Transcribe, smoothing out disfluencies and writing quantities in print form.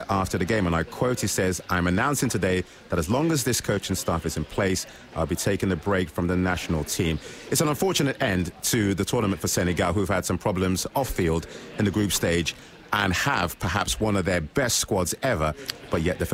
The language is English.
after the game, and I quote, he says, "I'm announcing today that as long as this coaching staff is in place, I'll be taking a break from the national team." It's an unfortunate end to the tournament for Senegal, who've had some problems off-field in the group stage and have perhaps one of their best squads ever, but yet the